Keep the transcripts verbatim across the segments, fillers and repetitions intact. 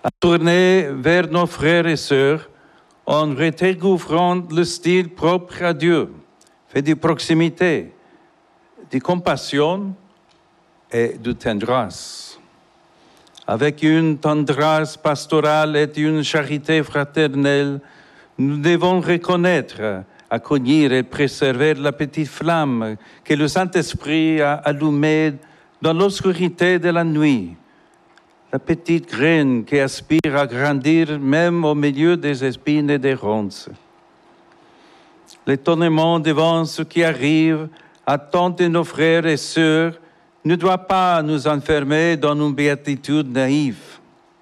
à tourner vers nos frères et sœurs en redécouvrant le style propre à Dieu, fait de proximité, de compassion et de tendresse. Avec une tendresse pastorale et une charité fraternelle, nous devons reconnaître, accueillir et préserver la petite flamme que le Saint-Esprit a allumée dans l'obscurité de la nuit, la petite graine qui aspire à grandir même au milieu des épines et des ronces. L'étonnement devant ce qui arrive à tant de nos frères et sœurs ne doit pas nous enfermer dans une béatitude naïve.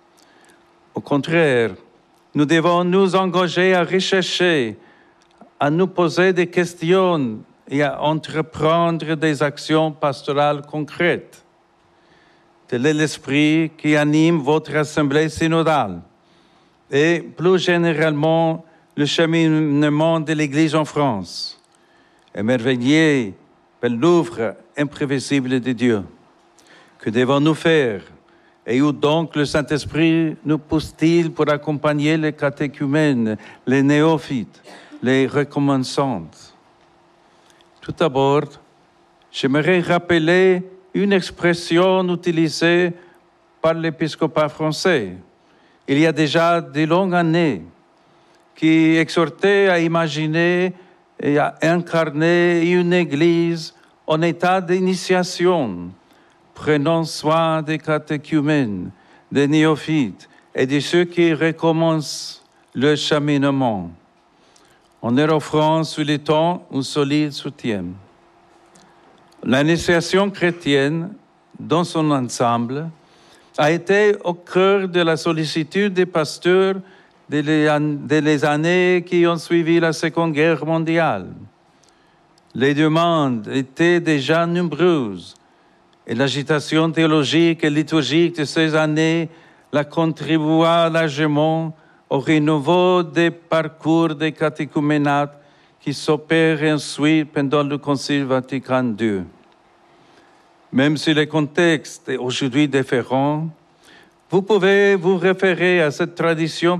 Au contraire, nous devons nous engager à rechercher, à nous poser des questions et à entreprendre des actions pastorales concrètes. Tel est l'esprit qui anime votre assemblée synodale et plus généralement le cheminement de l'Église en France, émerveillé par l'œuvre imprévisible de Dieu. Que devons-nous faire? Et où donc le Saint-Esprit nous pousse-t-il pour accompagner les catéchumènes, les néophytes, les recommençantes? Tout d'abord, j'aimerais rappeler une expression utilisée par l'épiscopat français il y a déjà de longues années, qui exhortait à imaginer et à incarner une Église en état d'initiation, prenant soin des catéchumènes, des néophytes et de ceux qui recommencent le cheminement, en leur offrant sous le temps un solide soutien. L'initiation chrétienne, dans son ensemble, a été au cœur de la sollicitude des pasteurs des les années qui ont suivi la Seconde Guerre mondiale. Les demandes étaient déjà nombreuses et l'agitation théologique et liturgique de ces années la contribua largement au renouveau des parcours des catéchuménates qui s'opèrent ensuite pendant le Concile Vatican deux. Même si le contexte est aujourd'hui différent, vous pouvez vous référer à cette tradition